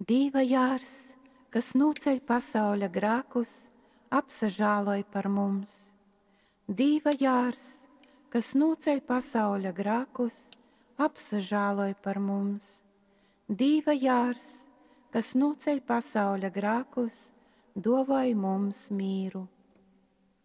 Dīva jārs, kas nūceļ pasauļa grākus, apsažāloj par mums. Dīva jārs, kas nūceļ pasauļa grākus, apsažāloj par mums. Dīva jārs, kas nūceļ pasauļa grākus, dovoj mums mīru.